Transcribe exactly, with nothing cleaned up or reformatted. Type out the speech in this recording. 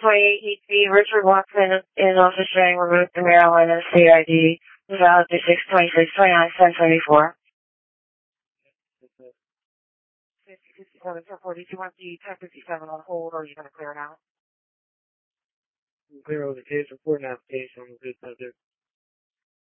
twenty-eight needs to be Richard Watson in office showing removed to Maryland and state I D. Valid through six twenty-six twenty-nine, seven seventy-four. fifty fifty-seven, ten forty, do you want the ten fifty-seven on hold, or are you going to clear it out? Clear over the case, report an application on the good subject.